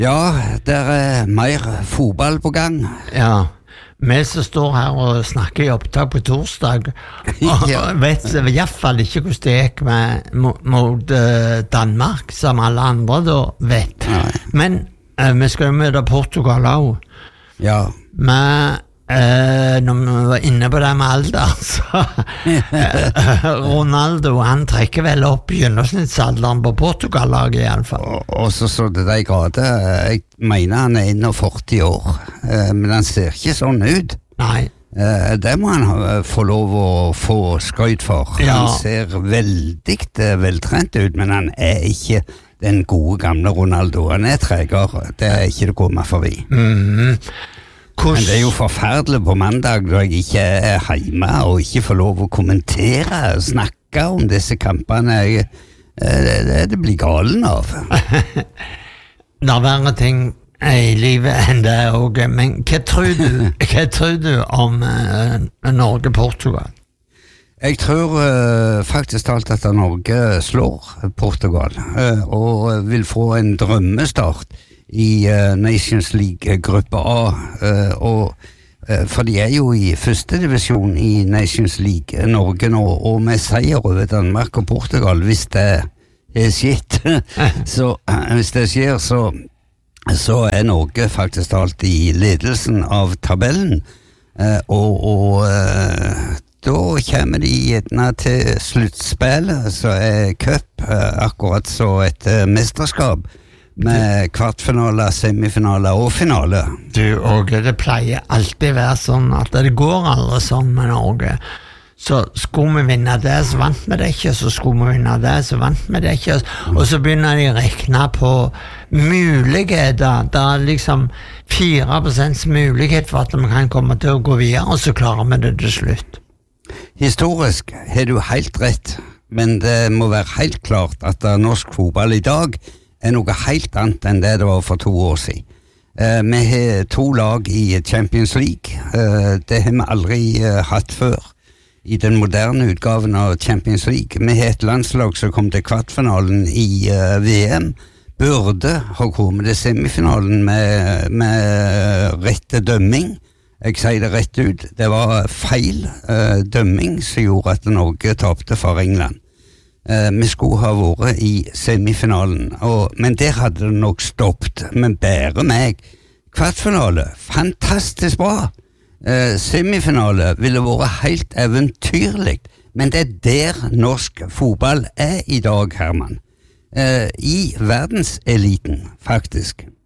Ja, det mer fotball på gang. Ja, vi som står her og snakker i opptak på torsdag, og vet i hvert fall ikke hvordan det gikk mot Danmark, som alle andre da vet. Nei. Men vi skal jo møte Portugal også. Ja. Men når vi var inne på det med alder, så Ronaldo, han trekker vel opp gjennomsnittsalderen på Portugal-laget i alle fall. Og så det de grader, jeg mener han 41 år, men han ser ikke sånn ut. Nei. Det må han få lov å få skryt for. Ja. Han ser veldig veltrent ut, men han ikke den gode gamle Ronaldo. Han tregere, det ikke det kommer forbi. Men det jo forferdelig på mandag da jeg ikke hjemme og ikke får lov å kommentere og snakke om disse kampene. Det blir galen av. Det er verre ting i livet enn det også, men hva tror du om Norge-Portugal? Jeg tror faktisk alt at Norge slår Portugal og vil få en drømmestart i Nations League gruppe A, for de jo i første divisjon i Nations League Norge nå, og med seier over Danmark og Portugal, hvis det shit, så hvis det skjer, så Norge faktisk alt i ledelsen av tabellen, og da kommer de gjerne til sluttspillet, så cup, akkurat så et mesterskap, med kvartfinale, semifinale og finale. Og det pleier alltid være sånn at det går aldri sånn med Norge. Så skulle vi vinne det, så vant vi det ikke, så skulle vi vinne det, så vant vi det ikke, og så begynner de å rekne på muligheter. Det liksom 4% mulighet for at vi kan komme til å gå videre, og så klarer vi det til slutt. Historisk har du helt rett, men det må være helt klart at norsk fotball i dag noe helt annet enn det var for 2 år siden. Vi har 2 lag i Champions League. Det har vi aldri hatt før i den moderne utgaven av Champions League. Vi har et landslag som kom til kvartfinalen i VM. Burde ha kommet til semifinalen med rette dømming. Jeg sier det rett ut. Det var feil dømming som gjorde at Norge tapte for England. Vi skulle ha vært i semifinalen, men der hadde det nok stoppet, men bare meg. Kvartfinale, fantastisk bra. Semifinale ville vært helt eventyrlig, men det der norsk fotball i dag, Herman. I verdenseliten, faktisk.